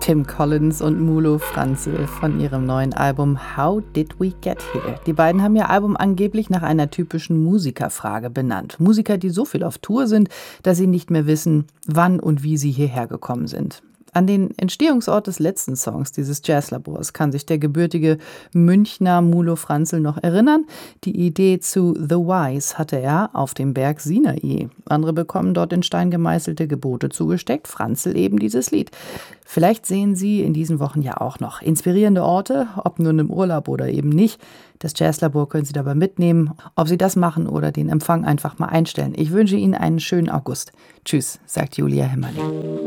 Tim Collins und Mulo Franzel von ihrem neuen Album How Did We Get Here? Die beiden haben ihr Album angeblich nach einer typischen Musikerfrage benannt. Musiker, die so viel auf Tour sind, dass sie nicht mehr wissen, wann und wie sie hierher gekommen sind. An den Entstehungsort des letzten Songs dieses Jazzlabors kann sich der gebürtige Münchner Mulo Franzel noch erinnern. Die Idee zu The Wise hatte er auf dem Berg Sinai. Andere bekommen dort in Stein gemeißelte Gebote zugesteckt, Franzel eben dieses Lied. Vielleicht sehen Sie in diesen Wochen ja auch noch inspirierende Orte, ob nun im Urlaub oder eben nicht. Das Jazzlabor können Sie dabei mitnehmen, ob Sie das machen oder den Empfang einfach mal einstellen. Ich wünsche Ihnen einen schönen August. Tschüss, sagt Julia Hemmerling.